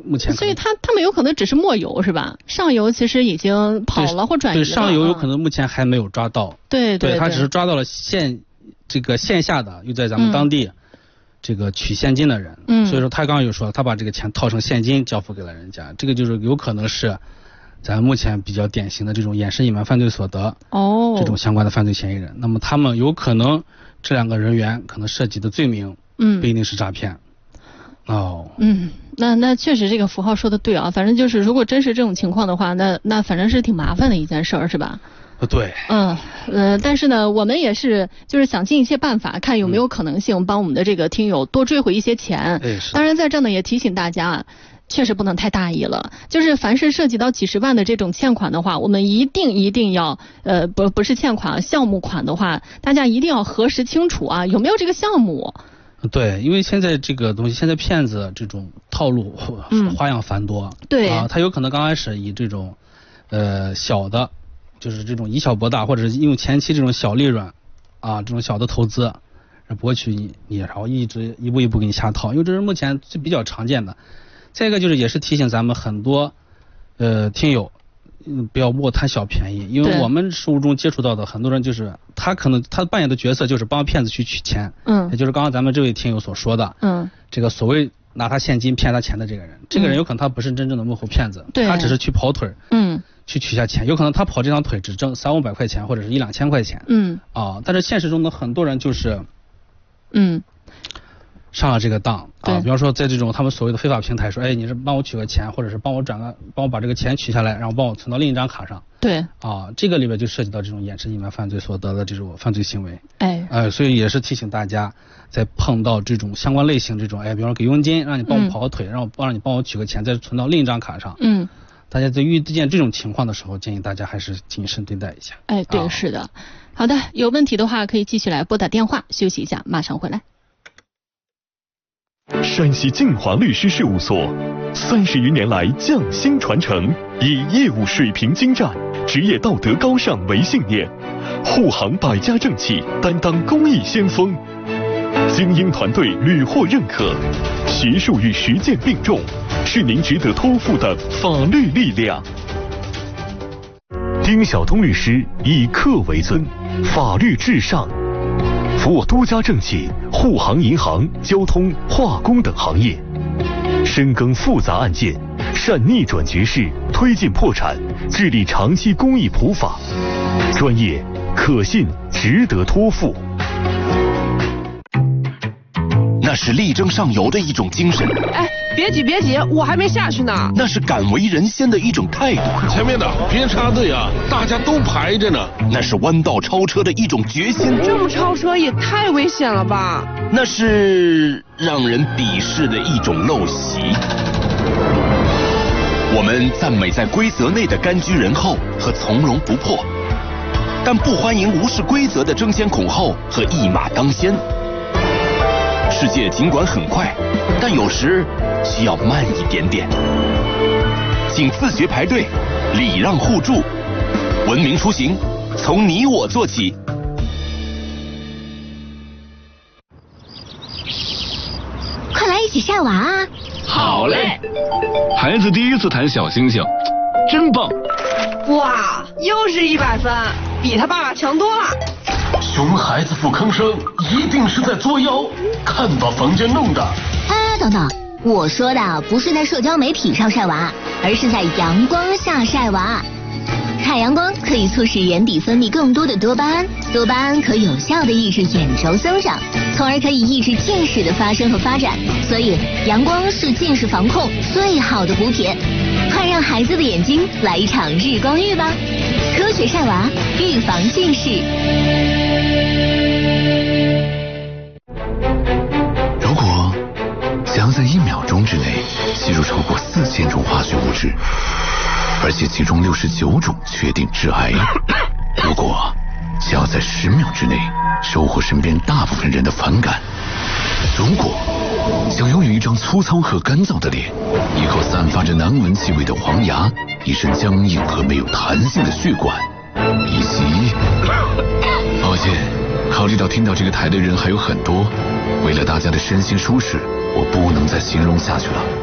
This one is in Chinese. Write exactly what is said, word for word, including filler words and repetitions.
目前所以他他们有可能只是末游是吧？上游其实已经跑了或转移了。 对，上游有可能目前还没有抓到。 对对对, 对，他只是抓到了线这个线下的，又在咱们当地。嗯这个取现金的人，嗯，所以说他刚刚有说，他把这个钱套成现金交付给了人家，这个就是有可能是咱目前比较典型的这种掩饰隐瞒犯罪所得哦，这种相关的犯罪嫌疑人。那么他们有可能这两个人员可能涉及的罪名，嗯，不一定是诈骗。哦， 嗯，那那确实这个符号说的对啊，反正就是如果真是这种情况的话，那那反正是挺麻烦的一件事儿，是吧？ 对， 嗯呃，但是呢，我们也是就是想尽一切办法，看有没有可能性帮我们的这个听友多追回一些钱。 嗯、 当然，在这呢也提醒大家，确实不能太大意了。就是凡是涉及到几十万的这种欠款的话，我们一定一定要呃不不是欠款，项目款的话，大家一定要核实清楚啊，有没有这个项目。 对，因为现在这个东西，现在骗子这种套路、嗯、花样繁多。 对啊，他有可能刚开始以这种呃小的。就是这种以小博大，或者是用前期这种小利润，啊，这种小的投资，博取你，你然后一直一步一步给你下套，因为这是目前最比较常见的。再一个就是也是提醒咱们很多呃听友，嗯，不要莫贪小便宜，因为我们生活中接触到的很多人就是他可能他扮演的角色就是帮骗子去取钱，嗯，也就是刚刚咱们这位听友所说的，嗯，这个所谓拿他现金骗他钱的这个人，这个人有可能他不是真正的幕后骗子， 对， 他只是去跑腿， 嗯。 去取下钱，有可能他跑这张腿只挣三五百块钱或者是一两千块钱，嗯啊，但是现实中的很多人就是，嗯，上了这个当啊，比方说在这种他们所谓的非法平台说，哎，你是帮我取个钱，或者是帮我转个，帮我把这个钱取下来，然后帮我存到另一张卡上， 对， 啊，这个里面就涉及到这种掩饰隐瞒犯罪所得的这种犯罪行为， 哎， 呃，所以也是提醒大家，在碰到这种相关类型这种，哎，比方说给佣金，让你帮我跑个腿，嗯、让我让你帮我取个钱，再存到另一张卡上，嗯。大家在遇见这种情况的时候，建议大家还是谨慎对待一下。 哎，对，啊、是的。好的，有问题的话可以继续来拨打电话，休息一下，马上回来。 山西晋华律师事务所三十余年来匠心传承，以业务水平精湛、职业道德高尚为信念，护航百家政企，担当公益先锋。精英团队屡获认可，学术与实践并重，是您值得托付的法律力量。丁晓东律师以客为尊，法律至上，服务多家政企、护航银行、交通、化工等行业，深耕复杂案件，善逆转局势，推进破产，致力长期公益普法，专业、可信、值得托付。 那是力争上游的一种精神。 哎，别急别急，我还没下去呢。 那是敢为人先的一种态度。 前面的别插队啊，大家都排着呢。 那是弯道超车的一种决心。 这么超车也太危险了吧？ 那是让人鄙视的一种陋习。我们赞美在规则内的甘居人后和从容不迫，但不欢迎无视规则的争先恐后和一马当先。世界尽管很快，但有时需要慢一点点。请自学排队，礼让互助，文明出行，从你我做起。 快来一起晒娃啊！ 好嘞！孩子第一次弹小星星，真棒！ 哇，又是一百分，比他爸爸强多了。 熊孩子不吭声，一定是在作妖，看把房间弄的。 哎，等等，我说的不是在社交媒体上晒娃，而是在阳光下晒娃。太阳光可以促使眼底分泌更多的多巴胺，多巴胺可有效的抑制眼轴增长，从而可以抑制近视的发生和发展。所以，阳光是近视防控最好的补铁。快让孩子的眼睛来一场日光浴吧！科学晒娃，预防近视。 如果想要在一秒钟之内吸入超过四千种化学物质，而且其中六十九种确定致癌，如果想要在十秒之内收获身边大部分人的反感，如果想拥有一张粗糙和干燥的脸，一口散发着难闻气味的黄牙，一身僵硬和没有弹性的血管，以及……抱歉，考虑到听到这个台的人还有很多，为了大家的身心舒适，我不能再形容下去了。